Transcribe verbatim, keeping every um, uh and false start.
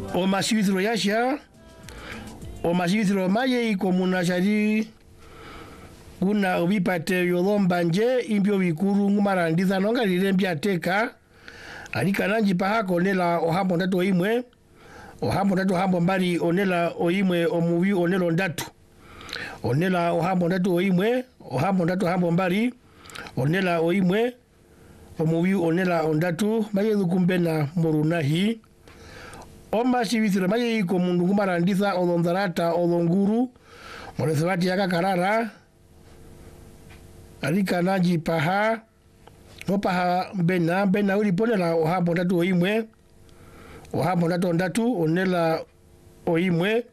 o masivithro yasha o masivithro maye iko munashari kuna obipate yolomba nje impyo vikuru ngumarandiza nonga lirembya teka alika nanji pahako onela ohambo ndatu oimwe ohambo ndatu ohambo mbali onela oimwe omuvi onelo ndatu onela ohambo ndatu oimwe ohambo ndatu ohambo mbali onela oimwe omuvi onela ondatu maye dukumbena morunahi oma sivithira maye iko mundu ngumarandiza olondarata olonguru moresabati yakakarara alika nanji paha opaha bena bena uli ponela ohambo ndatu oimwe ohambo ndatu ondatu onela oimwe